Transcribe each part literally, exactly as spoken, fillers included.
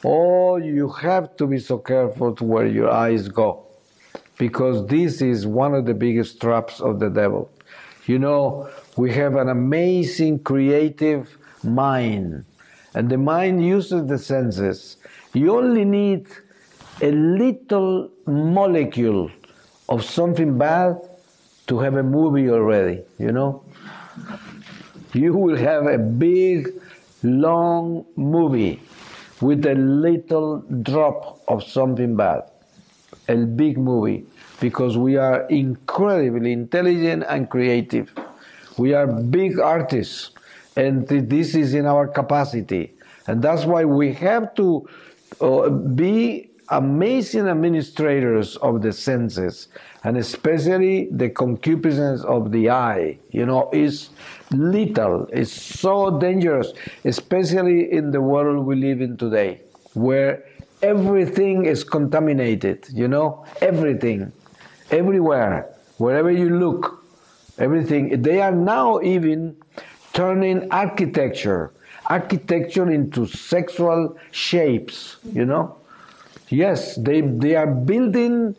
Oh, you have to be so careful to where your eyes go, because this is one of the biggest traps of the devil. You know, we have an amazing creative mind, and the mind uses the senses. You only need a little molecule of something bad to have a movie already, you know? You will have a big, long movie with a little drop of something bad. A big movie, because we are incredibly intelligent and creative. We are big artists, and this is in our capacity. And that's why we have to uh, be amazing administrators of the senses, and especially the concupiscence of the eye. You know, is lethal, it's so dangerous, especially in the world we live in today, where everything is contaminated, you know, everything, everywhere, wherever you look, everything. They are now even turning architecture, architecture into sexual shapes, you know. Yes, they, they are building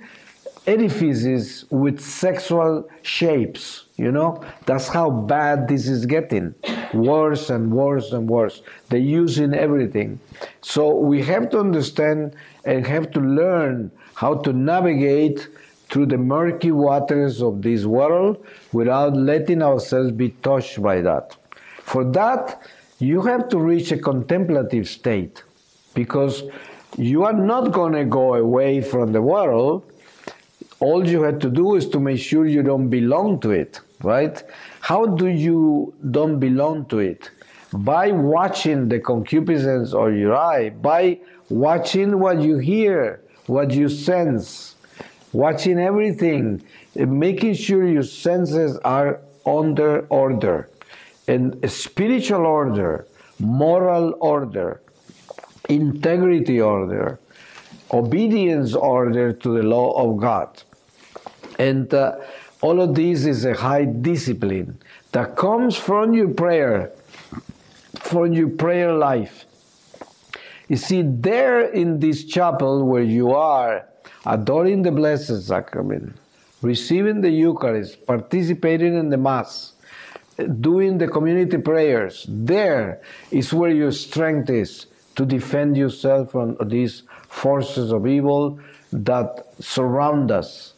edifices with sexual shapes, you know. That's how bad this is getting, worse and worse and worse. They're using everything. So we have to understand and have to learn how to navigate through the murky waters of this world without letting ourselves be touched by that. For that, you have to reach a contemplative state, because you are not going to go away from the world. All you have to do is to make sure you don't belong to it, right? How do you don't belong to it? By watching the concupiscence of your eye, by watching what you hear, what you sense, watching everything, making sure your senses are under order, and spiritual order, moral order, integrity order, obedience order to the law of God. And uh, all of this is a high discipline that comes from your prayer, from your prayer life. You see, there in this chapel where you are, adoring the Blessed Sacrament, receiving the Eucharist, participating in the Mass, doing the community prayers, there is where your strength is to defend yourself from these forces of evil that surround us,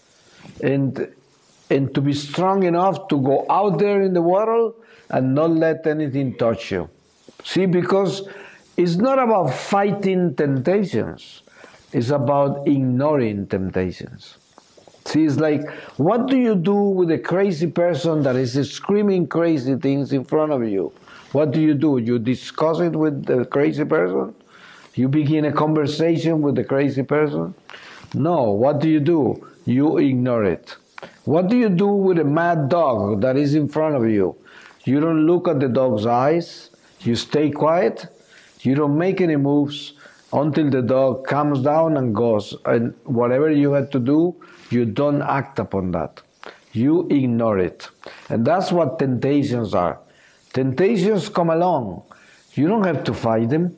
and and to be strong enough to go out there in the world and not let anything touch you. See, because it's not about fighting temptations, it's about ignoring temptations. See, it's like, what do you do with a crazy person that is screaming crazy things in front of you? What do you do? You discuss it with the crazy person? You begin a conversation with the crazy person? No, what do you do? You ignore it. What do you do with a mad dog that is in front of you? You don't look at the dog's eyes. You stay quiet. You don't make any moves until the dog calms down and goes. And whatever you had to do, you don't act upon that. You ignore it. And that's what temptations are. Temptations come along. You don't have to fight them.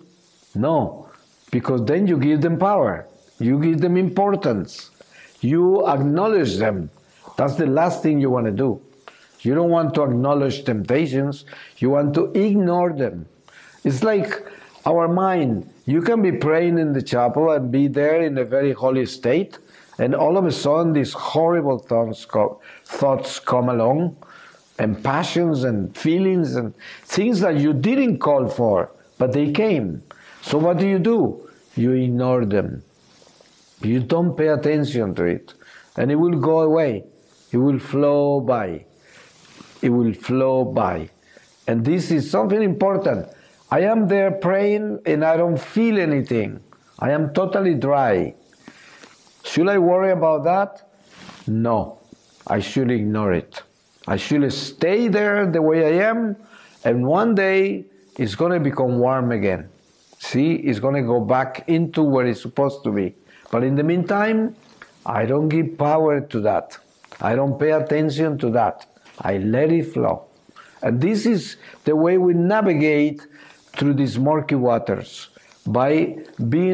No, because then you give them power. You give them importance. You acknowledge them. That's the last thing you want to do. You don't want to acknowledge temptations. You want to ignore them. It's like our mind. You can be praying in the chapel and be there in a very holy state, and all of a sudden these horrible thoughts come, thoughts come along, and passions and feelings and things that you didn't call for, but they came. So what do you do? You ignore them. You don't pay attention to it, and it will go away. It will flow by. It will flow by. And this is something important. I am there praying and I don't feel anything. I am totally dry. Should I worry about that? No, I should ignore it. I should stay there the way I am, and one day it's going to become warm again. See, it's going to go back into where it's supposed to be. But in the meantime, I don't give power to that. I don't pay attention to that. I let it flow. And this is the way we navigate through these murky waters, by being